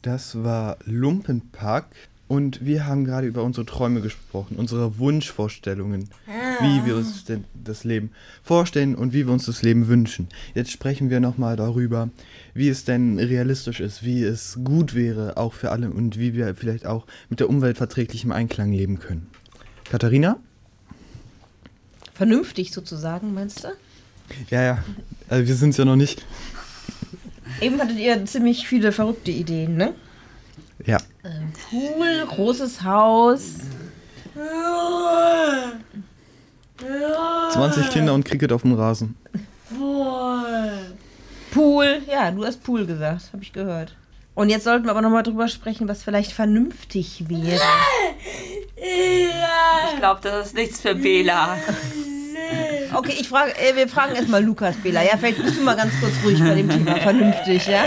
Das war Lumpenpack und wir haben gerade über unsere Träume gesprochen, unsere Wunschvorstellungen, wie wir uns denn das Leben vorstellen und wie wir uns das Leben wünschen. Jetzt sprechen wir nochmal darüber, wie es denn realistisch ist, wie es gut wäre, auch für alle und wie wir vielleicht auch mit der Umwelt verträglich im Einklang leben können. Katharina? Vernünftig sozusagen, meinst du? Ja, also wir sind es ja noch nicht. Eben hattet ihr ziemlich viele verrückte Ideen, ne? Ja. Pool, großes Haus. 20 Kinder und Cricket auf dem Rasen. Pool, ja, du hast Pool gesagt, habe ich gehört. Und jetzt sollten wir aber nochmal drüber sprechen, was vielleicht vernünftig wäre. Ich glaube, das ist nichts für Bela. Okay, wir fragen erstmal Lukas, Bela. Ja, vielleicht bist du mal ganz kurz ruhig bei dem Thema vernünftig, ja?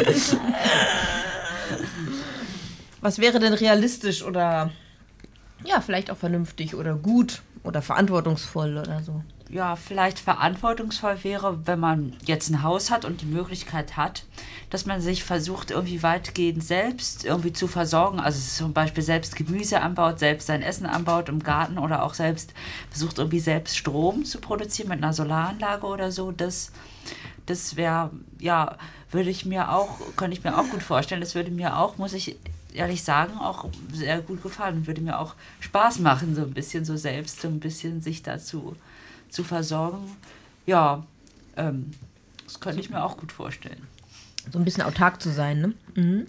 Was wäre denn realistisch oder ja, vielleicht auch vernünftig oder gut oder verantwortungsvoll oder so? Ja, vielleicht verantwortungsvoll wäre, wenn man jetzt ein Haus hat und die Möglichkeit hat, dass man sich versucht, irgendwie weitgehend selbst irgendwie zu versorgen. Also zum Beispiel selbst Gemüse anbaut, selbst sein Essen anbaut im Garten oder auch selbst versucht, irgendwie selbst Strom zu produzieren mit einer Solaranlage oder so. Das wäre, ja, könnte ich mir auch gut vorstellen. Das würde mir auch, muss ich ehrlich sagen, auch sehr gut gefallen. Würde mir auch Spaß machen, so ein bisschen so selbst, so ein bisschen sich dazu zu versorgen. Ja, das könnte ich mir auch gut vorstellen. So ein bisschen autark zu sein, ne? Mhm.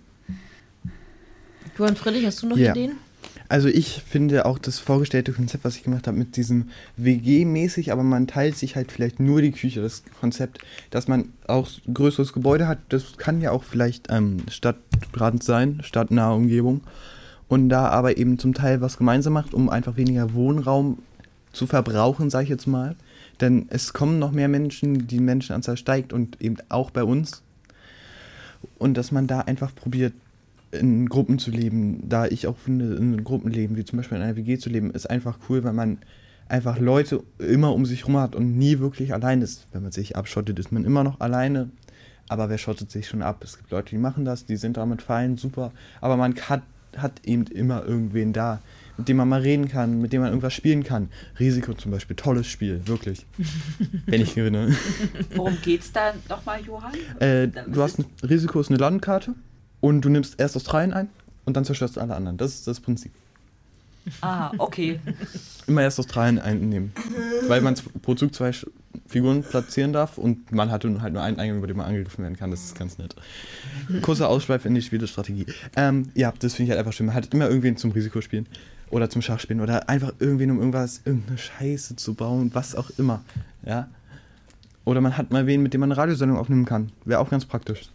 Johann Friedrich, hast du noch Ideen? Also ich finde auch das vorgestellte Konzept, was ich gemacht habe, mit diesem WG-mäßig, aber man teilt sich halt vielleicht nur die Küche, das Konzept, dass man auch ein größeres Gebäude hat, das kann ja auch vielleicht Stadtrand sein, stadtnahe Umgebung und da aber eben zum Teil was gemeinsam macht, um einfach weniger Wohnraum zu verbrauchen, sage ich jetzt mal. Denn es kommen noch mehr Menschen, die Menschenanzahl steigt und eben auch bei uns. Und dass man da einfach probiert, in Gruppen zu leben, da ich auch finde, in Gruppen leben, wie zum Beispiel in einer WG zu leben, ist einfach cool, weil man einfach Leute immer um sich rum hat und nie wirklich allein ist. Wenn man sich abschottet, ist man immer noch alleine, aber wer schottet sich schon ab? Es gibt Leute, die machen das, die sind damit fein, super, aber man hat eben immer irgendwen da, mit dem man mal reden kann, mit dem man irgendwas spielen kann. Risiko zum Beispiel, tolles Spiel, wirklich. Wenn ich gewinne. Worum geht's da nochmal, Johann? Risiko ist eine Landkarte und du nimmst erst Australien ein und dann zerstörst du alle anderen. Das ist das Prinzip. Ah, okay. Immer erst Australien einnehmen. Weil man pro Zug 2 Figuren platzieren darf und man hat halt nur einen Eingang, über den man angegriffen werden kann. Das ist ganz nett. Kurzer Ausschweif in die Spielestrategie. Ja, das finde ich halt einfach schön. Man hat immer irgendwen zum Risikospielen oder zum Schachspielen oder einfach irgendwen, um irgendeine Scheiße zu bauen, was auch immer. Ja. Oder man hat mal wen, mit dem man eine Radiosendung aufnehmen kann. Wäre auch ganz praktisch.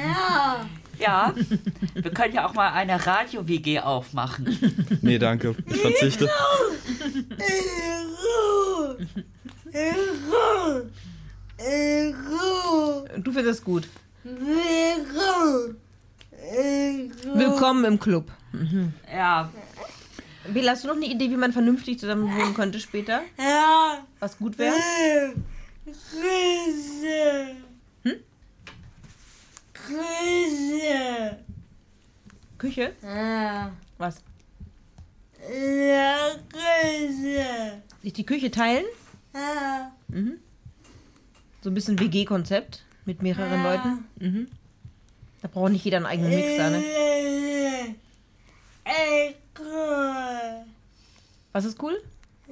Ja, wir können ja auch mal eine Radio-WG aufmachen. Nee, danke. Ich verzichte. Du findest es gut. Willkommen im Club. Mhm. Ja. Bela, hast du noch eine Idee, wie man vernünftig zusammen wohnen könnte später? Ja. Was gut wäre? Küche? Ja. Was? Ja, Küche. Sich die Küche teilen? Ja. Mhm. So ein bisschen WG-Konzept mit mehreren Leuten. Mhm. Da braucht nicht jeder einen eigenen Mixer, ne? Cool. Was ist cool?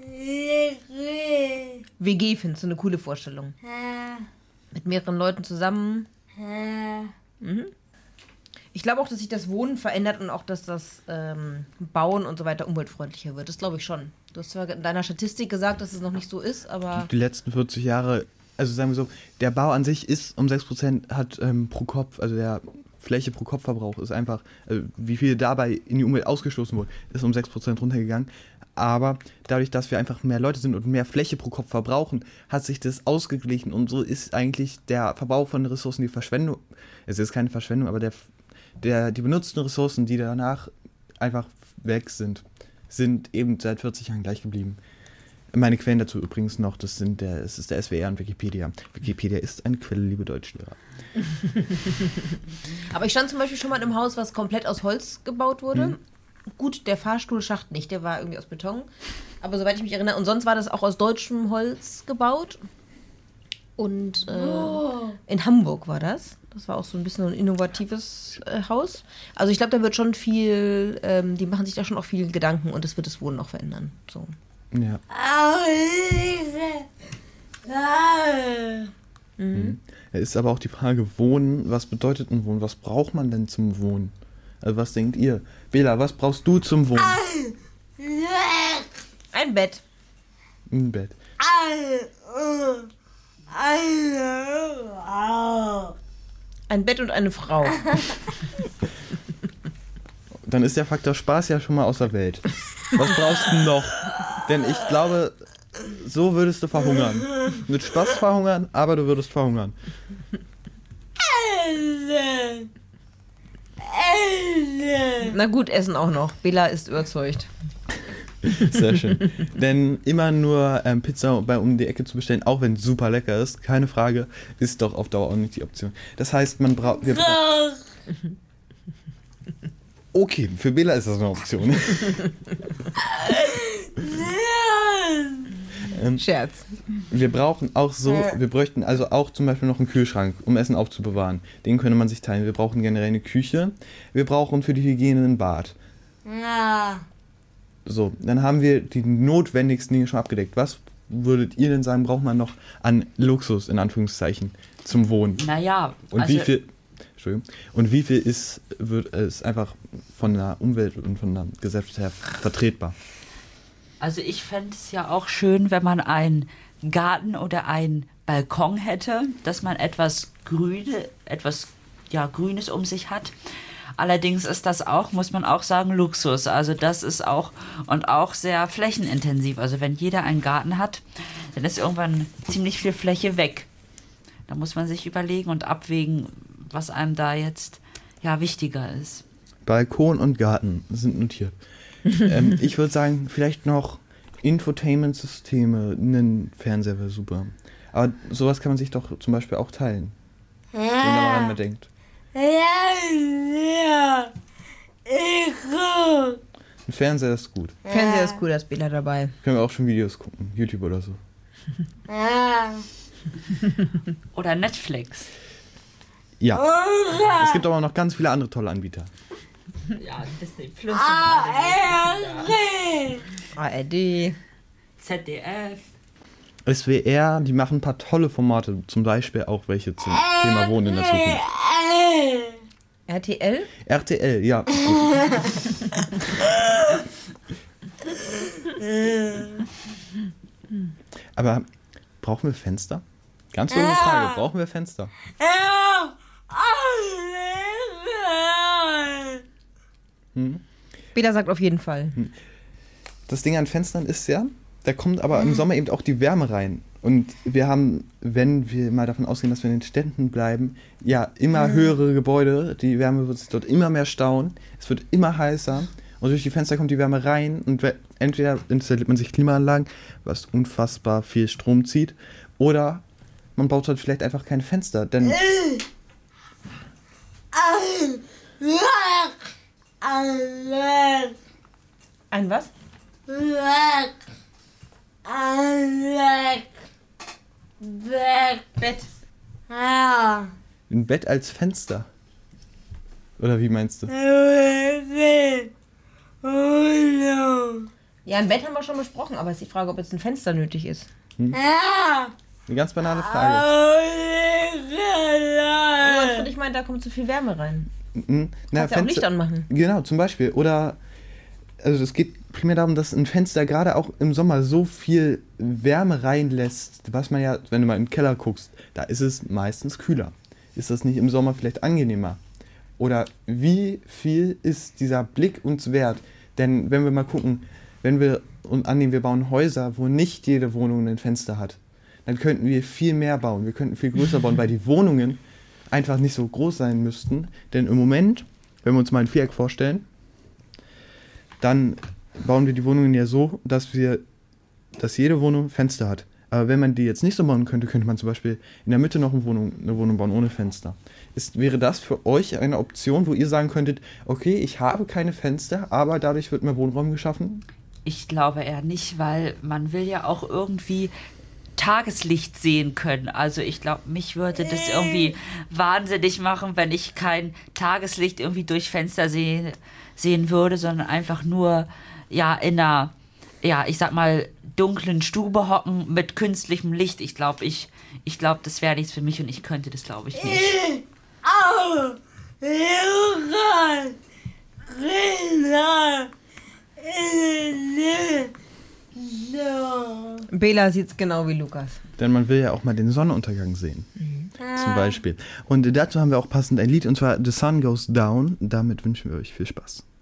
WG findest du eine coole Vorstellung. Mit mehreren Leuten zusammen. Mhm. Ich glaube auch, dass sich das Wohnen verändert und auch, dass das Bauen und so weiter umweltfreundlicher wird. Das glaube ich schon. Du hast zwar in deiner Statistik gesagt, dass es noch nicht so ist, aber... Die letzten 40 Jahre, also sagen wir so, der Bau an sich ist um 6% hat pro Kopf, also der Fläche pro Kopfverbrauch ist einfach, also wie viel dabei in die Umwelt ausgestoßen wurde, ist um 6% runtergegangen. Aber dadurch, dass wir einfach mehr Leute sind und mehr Fläche pro Kopf verbrauchen, hat sich das ausgeglichen. Und so ist eigentlich der Verbrauch von Ressourcen, die Verschwendung, es ist keine Verschwendung, aber die benutzten Ressourcen, die danach einfach weg sind eben seit 40 Jahren gleich geblieben. Meine Quellen dazu übrigens noch, es ist der SWR und Wikipedia. Wikipedia ist eine Quelle, liebe Deutschlehrer. Aber ich stand zum Beispiel schon mal in einem Haus, was komplett aus Holz gebaut wurde. Gut, der Fahrstuhlschacht nicht, der war irgendwie aus Beton. Aber soweit ich mich erinnere, und sonst war das auch aus deutschem Holz gebaut. Und in Hamburg war das. Das war auch so ein bisschen ein innovatives Haus. Also ich glaube, da wird schon viel, die machen sich da schon auch viel Gedanken und das wird das Wohnen auch verändern. So. Ja. Ist aber auch die Frage, Wohnen, was bedeutet ein Wohnen? Was braucht man denn zum Wohnen? Also was denkt ihr? Bela, was brauchst du zum Wohnen? Ein Bett. Ein Bett. Ein Bett und eine Frau. Dann ist der Faktor Spaß ja schon mal aus der Welt. Was brauchst du noch? Denn ich glaube, so würdest du verhungern. Mit Spaß verhungern, aber du würdest verhungern. Na gut, Essen auch noch. Bela ist überzeugt. Sehr schön. Denn immer nur Pizza um die Ecke zu bestellen, auch wenn es super lecker ist, keine Frage, ist doch auf Dauer auch nicht die Option. Das heißt, okay, für Bela ist das eine Option. Scherz. Wir bräuchten also auch zum Beispiel noch einen Kühlschrank, um Essen aufzubewahren. Den könnte man sich teilen. Wir brauchen generell eine Küche. Wir brauchen für die Hygiene ein Bad. So, dann haben wir die notwendigsten Dinge schon abgedeckt. Was würdet ihr denn sagen, braucht man noch an Luxus, in Anführungszeichen, zum Wohnen? Naja, und wie viel ist einfach von der Umwelt und von der Gesellschaft her vertretbar? Also ich fände es ja auch schön, wenn man einen Garten oder einen Balkon hätte, dass man etwas Grünes um sich hat. Allerdings ist das auch, muss man auch sagen, Luxus. Also das ist auch sehr flächenintensiv. Also wenn jeder einen Garten hat, dann ist irgendwann ziemlich viel Fläche weg. Da muss man sich überlegen und abwägen, was einem da jetzt wichtiger ist. Balkon und Garten sind notiert. Ich würde sagen, vielleicht noch Infotainment-Systeme, einen Fernseher wäre super. Aber sowas kann man sich doch zum Beispiel auch teilen. Wenn man daran denkt. Ein Fernseher ist gut. Fernseher ist cool, da ist Bela dabei. Können wir auch schon Videos gucken, YouTube oder so. Oder Netflix. Ja. Es gibt aber noch ganz viele andere tolle Anbieter. Ja, Disney Plus. ARD. ZDF. SWR, die machen ein paar tolle Formate, zum Beispiel auch welche zum Thema Wohnen in der Zukunft. RTL? RTL, ja. Aber brauchen wir Fenster? Ganz dumme Frage, brauchen wir Fenster? Bela sagt auf jeden Fall. Das Ding an Fenstern ist ja, da kommt aber im Sommer eben auch die Wärme rein. Und wir haben, wenn wir mal davon ausgehen, dass wir in den Städten bleiben, ja, immer höhere Gebäude, die Wärme wird sich dort immer mehr stauen, es wird immer heißer und durch die Fenster kommt die Wärme rein und entweder installiert man sich Klimaanlagen, was unfassbar viel Strom zieht, oder man baut dort vielleicht einfach keine Fenster, denn... Ein was? Bett. Ein Bett als Fenster. Oder wie meinst du? Ja, ein Bett haben wir schon besprochen, aber es ist die Frage, ob jetzt ein Fenster nötig ist. Eine ganz banale Frage. Und ich meine, da kommt zu viel Wärme rein. Na, Kannst ja auch Licht anmachen. Genau, zum Beispiel. Oder, also es geht primär darum, dass ein Fenster gerade auch im Sommer so viel Wärme reinlässt, was man ja, wenn du mal in den Keller guckst, da ist es meistens kühler. Ist das nicht im Sommer vielleicht angenehmer? Oder wie viel ist dieser Blick uns wert? Denn wenn wir mal gucken, wenn wir annehmen, wir bauen Häuser, wo nicht jede Wohnung ein Fenster hat, dann könnten wir viel mehr bauen. Wir könnten viel größer bauen, weil die Wohnungen einfach nicht so groß sein müssten. Denn im Moment, wenn wir uns mal ein Viereck vorstellen, dann bauen wir die Wohnungen ja so, dass wir dass jede Wohnung Fenster hat. Aber wenn man die jetzt nicht so bauen könnte, könnte man zum Beispiel in der Mitte noch eine Wohnung bauen ohne Fenster. Wäre das für euch eine Option, wo ihr sagen könntet, okay, ich habe keine Fenster, aber dadurch wird mehr Wohnraum geschaffen? Ich glaube eher nicht, weil man will ja auch irgendwie Tageslicht sehen können. Also ich glaube, mich würde das irgendwie wahnsinnig machen, wenn ich kein Tageslicht irgendwie durch Fenster sehen würde, sondern einfach nur ja in einer, ja, ich sag mal, dunklen Stube hocken mit künstlichem Licht. Ich glaube, das wäre nichts für mich und ich könnte das, glaube ich, nicht. Au! Lukas! Rina! So. Bela sieht's genau wie Lukas. Denn man will ja auch mal den Sonnenuntergang sehen. Zum Beispiel. Und dazu haben wir auch passend ein Lied, und zwar The Sun Goes Down. Damit wünschen wir euch viel Spaß.